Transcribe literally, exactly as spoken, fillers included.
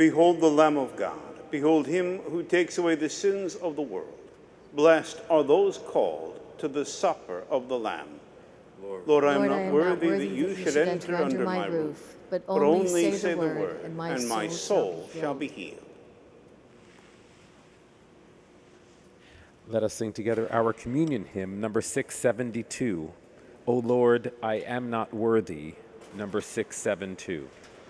Behold the Lamb of God. Behold him who takes away the sins of the world. Blessed are those called to the supper of the Lamb. Lord, Lord I am, Lord, not, I am worthy not worthy that you should enter under my roof, but but only, only say, say the word, and my, and my soul, soul shall shall be be healed. Let us sing together our communion hymn, number six seventy-two. O Lord, I am not worthy, number six seventy-two.